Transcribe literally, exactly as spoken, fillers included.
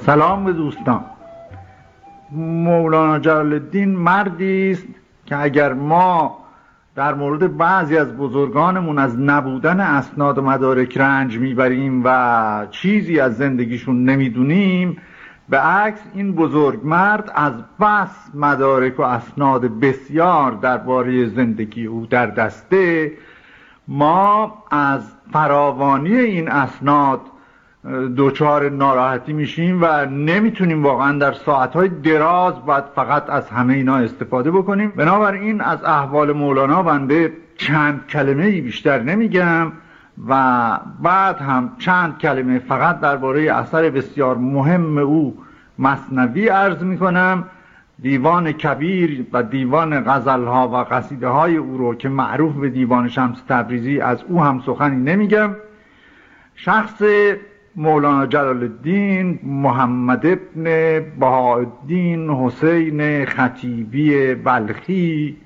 سلام به دوستان. مولانا جلال الدین مردی است که اگر ما در مورد بعضی از بزرگانمون از نبودن اسناد و مدارک رنج میبریم و چیزی از زندگیشون نمیدونیم، به عکس این بزرگ مرد از بس مدارک و اسناد بسیار درباره زندگی او در دسته، ما از فراوانی این اسناد دوچار ناراحتی میشیم و نمیتونیم واقعا در ساعتهای دراز باید فقط از همه اینا استفاده بکنیم. بنابراین از احوال مولانا بنده چند کلمه بیشتر نمیگم و بعد هم چند کلمه فقط درباره اثر بسیار مهم او مثنوی عرض میکنم. دیوان کبیر و دیوان غزلها و قصیده های او رو که معروف به دیوان شمس تبریزی، از او هم سخنی نمیگم. شخص مولانا جلال الدین محمد ابن بهاءالدین حسین خطیبی بلخی